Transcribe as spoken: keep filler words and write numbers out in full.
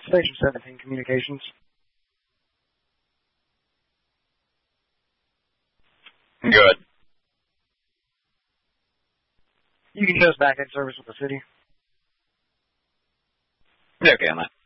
Station seventeen Communications. Good. You can just back in service with the city. Okay on that.